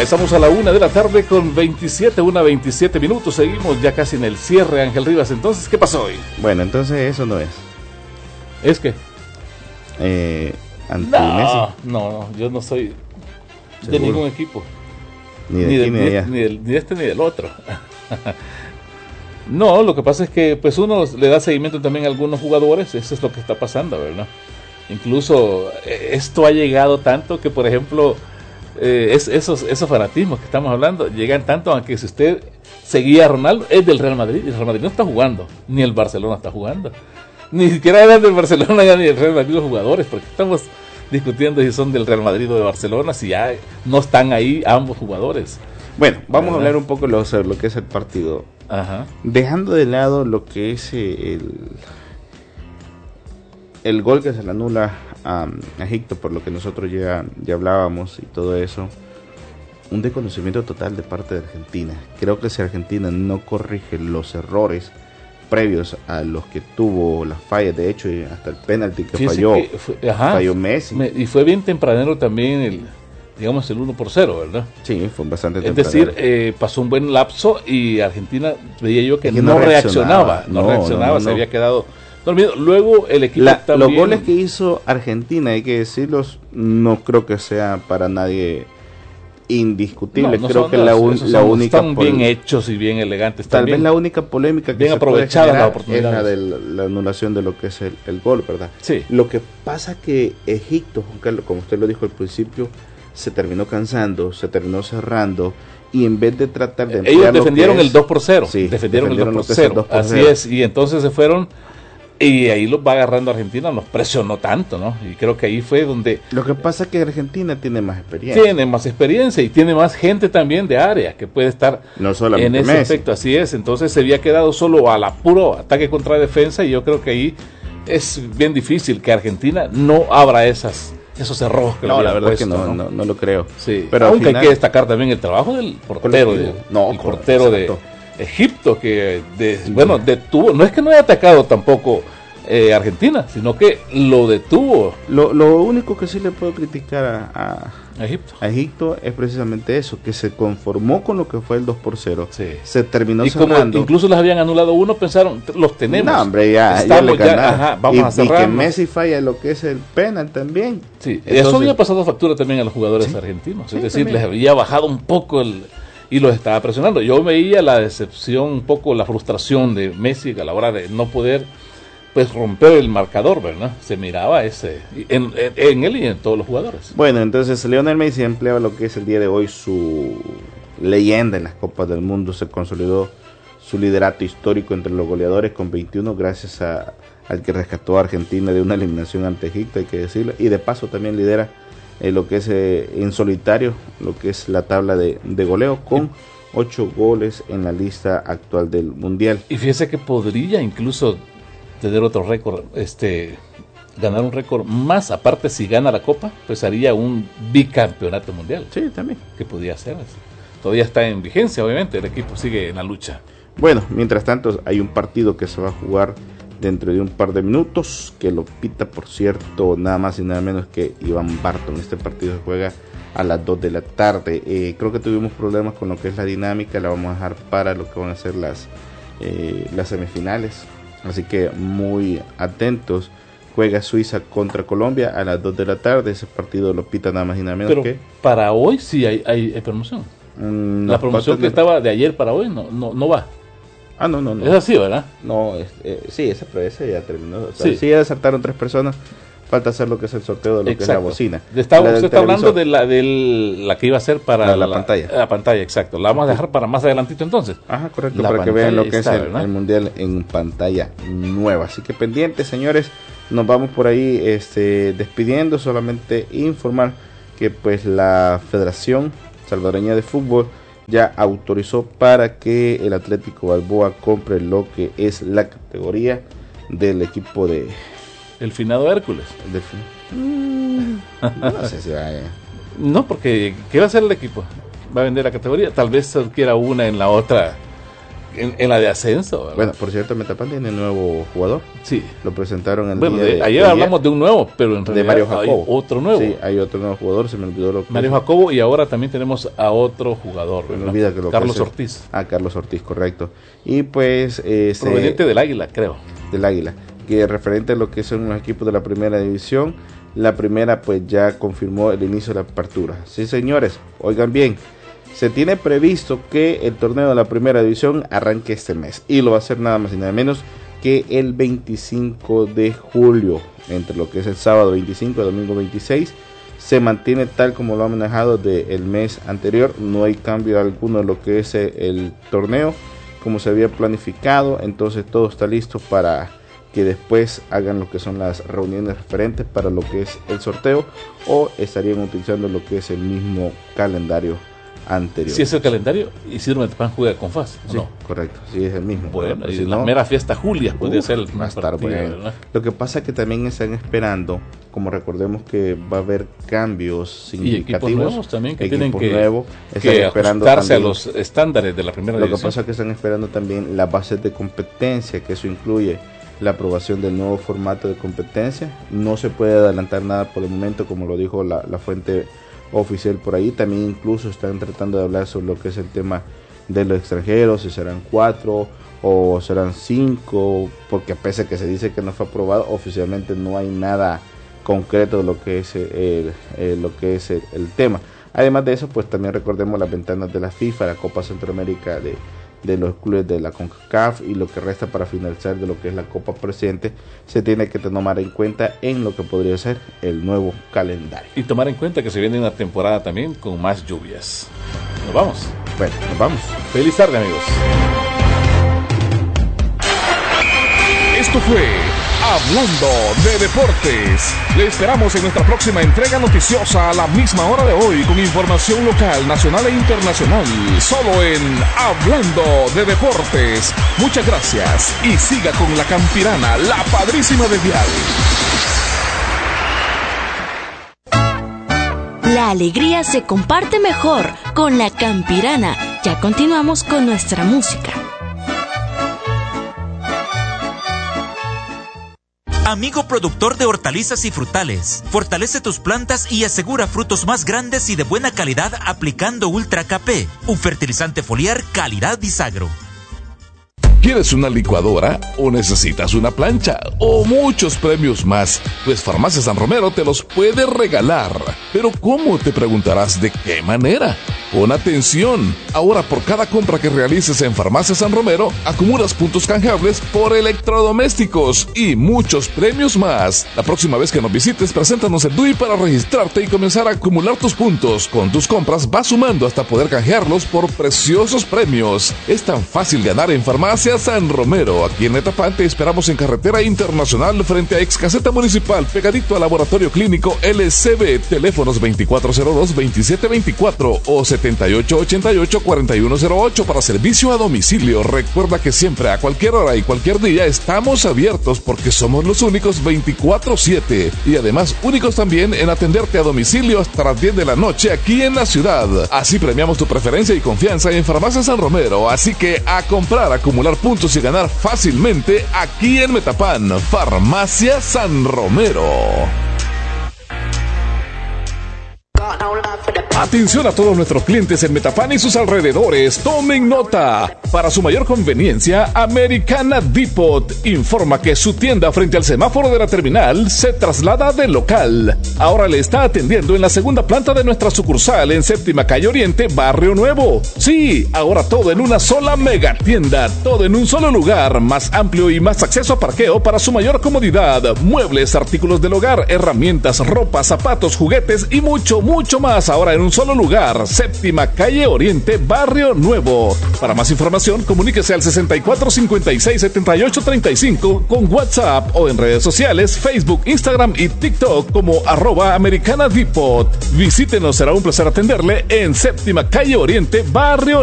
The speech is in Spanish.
Estamos a la 1:00 con 27 minutos. Seguimos ya casi en el cierre, Ángel Rivas. Entonces, ¿qué pasó hoy? Bueno, entonces eso no es. ¿Es que? Anti-Messi. No, yo no soy de ¿Seguro? ningún equipo. Ni de aquí ni de allá. Ni de este ni del otro. No, lo que pasa es que pues uno le da seguimiento también a algunos jugadores. Eso es lo que está pasando, ¿verdad? Incluso esto ha llegado tanto que, por ejemplo, esos fanatismos que estamos hablando llegan tanto a que si usted seguía a Ronaldo, es del Real Madrid, y el Real Madrid no está jugando, ni el Barcelona está jugando, ni siquiera eran del Barcelona ya ni del Real Madrid los jugadores, porque estamos discutiendo si son del Real Madrid o de Barcelona, si ya no están ahí ambos jugadores. Bueno, vamos a hablar un poco sobre lo que es el partido. Ajá. Dejando de lado lo que es el gol que se le anula a Egipto, por lo que nosotros ya hablábamos y todo eso, un desconocimiento total de parte de Argentina. Creo que si Argentina no corrige los errores previos a los que tuvo las fallas, de hecho, y hasta el penalti que falló Messi. Y fue bien tempranero también el 1-0, ¿verdad? Sí, fue bastante tempranero. Es decir, pasó un buen lapso y Argentina veía yo que no reaccionaba, se había quedado dormido. Luego el equipo también... Los goles que hizo Argentina, hay que decirlos, no creo que sea para nadie indiscutible. Creo que la única están bien hechos y bien elegantes. Tal vez la única polémica que bien se aprovechada puede la oportunidad es la de la anulación de lo que es el gol, ¿verdad? Sí. Lo que pasa que Egipto, como usted lo dijo al principio, se terminó cansando, se terminó cerrando, y en vez de tratar de ellos defendieron el 2-0. Sí, defendieron el 2-0. Así es, y entonces se fueron. Y ahí los va agarrando Argentina, nos presionó tanto, ¿no? Y creo que ahí fue donde... Lo que pasa es que Argentina tiene más experiencia. Tiene más experiencia y tiene más gente también de área que puede estar no solamente en ese aspecto, así es. Entonces se había quedado solo a la puro ataque contra defensa y yo creo que ahí es bien difícil que Argentina no abra esos cerrojos que no, la verdad puesto, que no lo creo. Sí, pero aunque hay que destacar también el trabajo del portero, portero de Egipto, que detuvo, no es que no haya atacado tampoco Argentina, sino que lo detuvo. Lo único que sí le puedo criticar a Egipto es precisamente eso, que se conformó con lo que fue el 2-0. Sí. Se terminó y cerrando. Como incluso les habían anulado uno, pensaron, los tenemos. No, hombre, ya le ganaron. Vamos a cerrar. Y que Messi falla lo que es el penal también. Sí, entonces, eso había pasado factura también a los jugadores argentinos. Sí, es decir, también. les había bajado un poco y los estaba presionando. Yo veía la decepción, un poco la frustración de Messi a la hora de no poder romper el marcador, ¿verdad? Se miraba en él y en todos los jugadores. Bueno, entonces Lionel Messi empleaba lo que es el día de hoy su leyenda en las Copas del Mundo, se consolidó su liderato histórico entre los goleadores con 21 gracias al que rescató a Argentina de una eliminación ante Egipto, hay que decirlo, y de paso también lidera lo que es en solitario, lo que es la tabla de goleo con 8 goles en la lista actual del Mundial. Y fíjese que podría incluso tener otro récord, ganar un récord más, aparte si gana la Copa, pues haría un bicampeonato mundial. Sí, también. Que podría ser. Todavía está en vigencia, obviamente, el equipo sigue en la lucha. Bueno, mientras tanto hay un partido que se va a jugar dentro de un par de minutos, que lo pita, por cierto, nada más y nada menos que Iván Barton. Este partido se juega a las 2 de la tarde. Creo que tuvimos problemas con lo que es la dinámica, la vamos a dejar para lo que van a ser las semifinales. Así que muy atentos. Juega Suiza contra Colombia a las 2 de la tarde. Ese partido lo pita nada más y nada menos. Pero para hoy sí hay promoción. La promoción que estaba de ayer para hoy no va. No. Es así, ¿verdad? No, sí, esa ya terminó. O sea, sí, ya saltaron 3 personas. Falta hacer lo que es el sorteo de lo que es la bocina. Usted está hablando de la que iba a ser para la pantalla. La pantalla, exacto. La vamos a dejar para más adelantito entonces. Ajá, correcto, para que vean lo que es el mundial en pantalla nueva. Así que pendientes, señores. Nos vamos por ahí despidiendo. Solamente informar que pues la Federación Salvadoreña de Fútbol ya autorizó para que el Atlético Balboa compre lo que es la categoría del equipo de... El finado Hércules. No sé si vaya. No, porque ¿qué va a hacer el equipo? ¿Va a vender la categoría? Tal vez adquiera una en la otra en la de ascenso, ¿verdad? Bueno, por cierto, Metapan tiene nuevo jugador. Sí. Lo presentaron el Bueno, día ayer hablamos de un nuevo, pero en realidad de Mario Jacobo. hay otro nuevo. Sí, hay otro nuevo jugador, se me olvidó lo que Mario Jacobo, y ahora también tenemos a otro jugador, me olvida que lo Carlos que Ortiz. Carlos Ortiz, correcto. Y pues proveniente del Águila, creo. Del Águila, que referente a lo que son los equipos de la primera división, la primera pues ya confirmó el inicio de la apertura. Sí, señores, oigan bien. Se tiene previsto que el torneo de la primera división arranque este mes y lo va a hacer nada más y nada menos que el 25 de julio, entre lo que es el sábado 25 y domingo 26. Se mantiene tal como lo ha manejado del mes anterior, no hay cambio alguno en lo que es el torneo como se había planificado, entonces todo está listo para que después hagan lo que son las reuniones referentes para lo que es el sorteo, o estarían utilizando lo que es el mismo calendario anterior. Si es el calendario, Isidro Metapán juega con FAS, sí, ¿no? Correcto, sí es el mismo. Bueno, y si la no, mera fiesta Julia podría ser el va a estar bueno. Lo que pasa es que también están esperando, como recordemos que va a haber cambios significativos. Y equipos nuevos también que tienen que ajustarse a los estándares de la primera división. Lo que pasa es que están esperando también las bases de competencia, que eso incluye la aprobación del nuevo formato de competencia. No se puede adelantar nada por el momento, como lo dijo la fuente oficial por ahí. También incluso están tratando de hablar sobre lo que es el tema de los extranjeros, si serán 4 o serán 5, porque pese a que se dice que no fue aprobado, oficialmente no hay nada concreto de lo que es el tema. Además de eso, pues también recordemos las ventanas de la FIFA, la Copa Centroamérica de los clubes de la CONCACAF y lo que resta para finalizar de lo que es la Copa Presidente, se tiene que tomar en cuenta en lo que podría ser el nuevo calendario. Y tomar en cuenta que se viene una temporada también con más lluvias. ¿Nos vamos? Bueno, nos vamos. Feliz tarde, amigos. Esto fue Hablando de Deportes. Le esperamos en nuestra próxima entrega noticiosa a la misma hora de hoy con información local, nacional e internacional. Solo en Hablando de Deportes. Muchas gracias y siga con la Campirana, la padrísima de Vial. La alegría se comparte mejor con la Campirana. Ya continuamos con nuestra música. Amigo productor de hortalizas y frutales, fortalece tus plantas y asegura frutos más grandes y de buena calidad aplicando Ultra KP, un fertilizante foliar calidad Disagro. ¿Quieres una licuadora o necesitas una plancha o muchos premios más? Pues Farmacia San Romero te los puede regalar. Pero ¿cómo? Te preguntarás, ¿de qué manera? Pon atención. Ahora por cada compra que realices en Farmacia San Romero, acumulas puntos canjeables por electrodomésticos y muchos premios más. La próxima vez que nos visites, preséntanos el DUI para registrarte y comenzar a acumular tus puntos. Con tus compras vas sumando hasta poder canjearlos por preciosos premios. Es tan fácil ganar en Farmacia San Romero. Aquí en Metapán te esperamos en Carretera Internacional frente a Ex Caseta Municipal, pegadito al Laboratorio Clínico LCB. Teléfonos 2402-2724 o 7888-4108 para servicio a domicilio. Recuerda que siempre, a cualquier hora y cualquier día, estamos abiertos porque somos los únicos 24/7 y además únicos también en atenderte a domicilio hasta las 10 de la noche aquí en la ciudad. Así premiamos tu preferencia y confianza en Farmacia San Romero. Así que a comprar, acumular puntos y ganar fácilmente aquí en Metapán. Farmacia San Romero. Atención a todos nuestros clientes en Metapán y sus alrededores. Tomen nota. Para su mayor conveniencia, Americana Depot informa que su tienda frente al semáforo de la terminal se traslada de local. Ahora le está atendiendo en la segunda planta de nuestra sucursal en Séptima Calle Oriente, Barrio Nuevo. Sí, ahora todo en una sola mega tienda. Todo en un solo lugar. Más amplio y más acceso a parqueo para su mayor comodidad. Muebles, artículos del hogar, herramientas, ropa, zapatos, juguetes y mucho más. Ahora en un solo lugar. Séptima Calle Oriente, Barrio Nuevo. Para más información, comuníquese al 6456-7835 con WhatsApp o en redes sociales, Facebook, Instagram y TikTok como @Americana Depot. Visítenos, será un placer atenderle en Séptima Calle Oriente, Barrio